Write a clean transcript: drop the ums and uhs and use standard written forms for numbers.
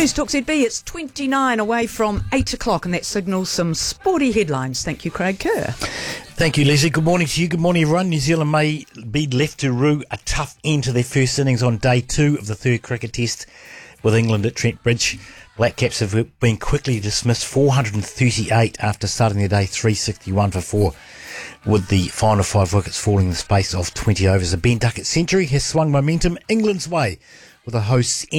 News Talk ZB, it's 29 away from 8 o'clock, and that signals some sporty headlines. Thank you, Craig Kerr. Thank you, Leslie. Good morning to you. Good morning, everyone. New Zealand may be left to rue a tough end to their first innings on day 2 of the third cricket test with England at Trent Bridge. Black Caps have been quickly dismissed 438 after starting their day 361 for 4, with the final 5 wickets falling in the space of 20 overs. A Ben Duckett century has swung momentum England's way with the hosts